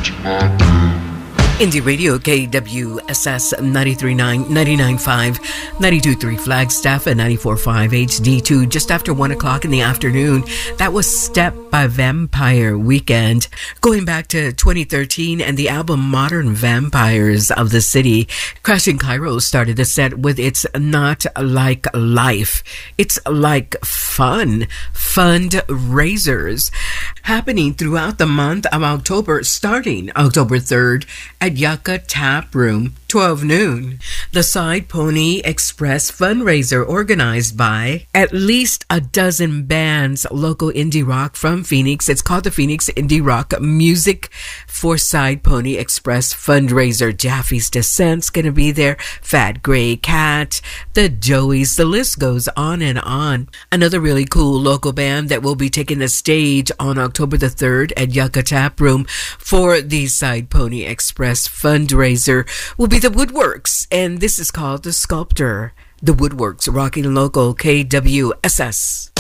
Indie Radio, KWSS 93.9, 99.5, 92.3 Flagstaff, and 94.5 HD2. Just after 1 o'clock in the afternoon, that was Step by Vampire Weekend. Going back to 2013 and the album Modern Vampires of the City, Crashing Cairo started the set with It's Not Like Life. It's like fun. Fundraisers happening throughout the month of October, starting October 3rd at Yucca Tap Room, 12 noon. The Side Pony Express fundraiser organized by at least a dozen bands, local indie rock from Phoenix. It's called the Phoenix Indie Rock Music for Side Pony Express fundraiser. Jaffe's Descent's gonna be there, Fat Gray Cat, the Joeys, the list goes on and on. Another really cool local band that will be taking the stage on October the 3rd at Yucca Tap Room for the Side Pony Express fundraiser will be the Woodworks, and this is called The Sculptor. The Woodworks, rocking local KWSS.